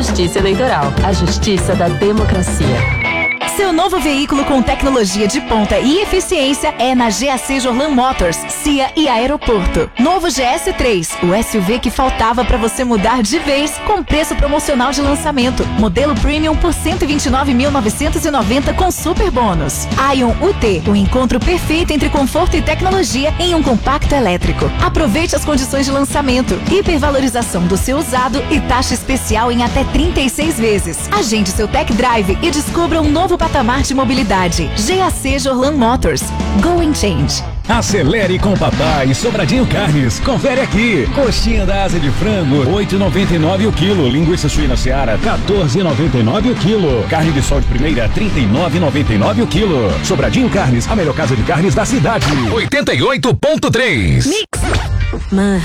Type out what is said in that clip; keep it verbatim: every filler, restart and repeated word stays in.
Justiça Eleitoral, a justiça da democracia. Seu novo veículo com tecnologia de ponta e eficiência é na G A C Jorlan Motors, C I A e Aeroporto. Novo G S três, o S U V que faltava para você mudar de vez, com preço promocional de lançamento. Modelo Premium por cento e vinte e nove mil novecentos e noventa com super bônus. Ion U T, o encontro perfeito entre conforto e tecnologia em um compacto elétrico. Aproveite as condições de lançamento, hipervalorização do seu usado e taxa especial em até trinta e seis vezes. Agende seu tech drive e descubra um novo patamar de mobilidade. G A C Jorlan Motors. Going Change. Acelere com o papai Sobradinho Carnes. Confere aqui. Coxinha da asa de frango, oito e noventa e nove o quilo. Linguiça suína Seara, quatorze e noventa e nove o quilo. Carne de sol de primeira, trinta e nove e noventa e nove o quilo. Sobradinho Carnes, a melhor casa de carnes da cidade. oitenta e oito ponto três. Mix. Man.